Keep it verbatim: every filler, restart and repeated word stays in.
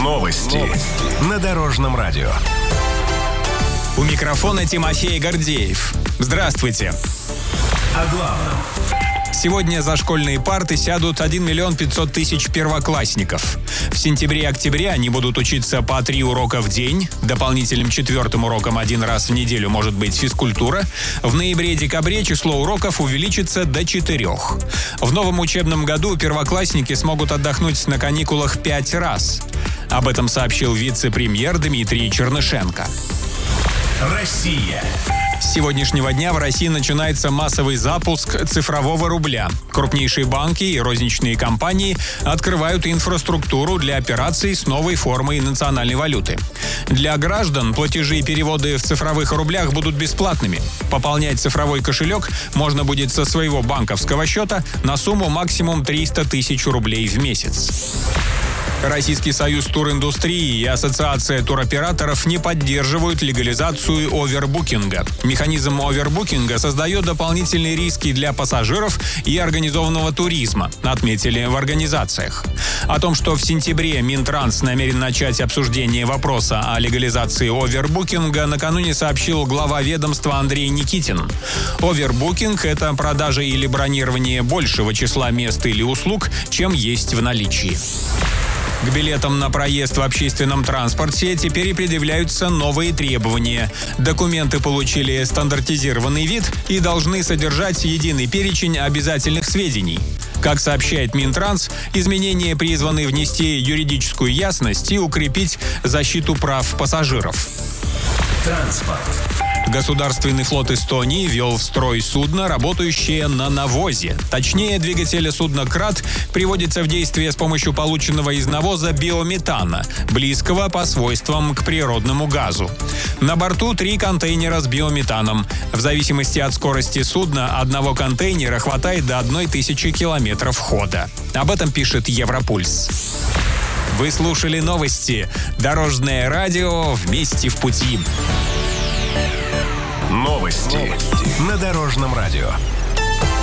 Новости на Дорожном радио. У микрофона Тимофей Гордеев. Здравствуйте. О главном. Сегодня за школьные парты сядут один миллион пятьсот тысяч первоклассников. В сентябре-октябре они будут учиться по три урока в день. Дополнительным четвертым уроком один раз в неделю может быть физкультура. В ноябре-декабре число уроков увеличится до четырех. В новом учебном году первоклассники смогут отдохнуть на каникулах пять раз. Об этом сообщил вице-премьер Дмитрий Чернышенко. Россия. С сегодняшнего дня в России начинается массовый запуск цифрового рубля. Крупнейшие банки и розничные компании открывают инфраструктуру для операций с новой формой национальной валюты. Для граждан платежи и переводы в цифровых рублях будут бесплатными. Пополнять цифровой кошелек можно будет со своего банковского счета на сумму максимум триста тысяч рублей в месяц. Российский союз туриндустрии и Ассоциация туроператоров не поддерживают легализацию овербукинга. Механизм овербукинга создает дополнительные риски для пассажиров и организованного туризма, отметили в организациях. О том, что в сентябре Минтранс намерен начать обсуждение вопроса о легализации овербукинга, накануне сообщил глава ведомства Андрей Никитин. Овербукинг – это продажа или бронирование большего числа мест или услуг, чем есть в наличии. К билетам на проезд в общественном транспорте теперь и предъявляются новые требования. Документы получили стандартизированный вид и должны содержать единый перечень обязательных сведений. Как сообщает Минтранс, изменения призваны внести юридическую ясность и укрепить защиту прав пассажиров. Транспорт. Государственный флот Эстонии ввел в строй судно, работающее на навозе. Точнее, двигатель судна «Крат» приводится в действие с помощью полученного из навоза биометана, близкого по свойствам к природному газу. На борту три контейнера с биометаном. В зависимости от скорости судна одного контейнера хватает до одной тысячи километров хода. Об этом пишет Европульс. Вы слушали новости. Дорожное радио «Вместе в пути». Новости на Дорожном радио.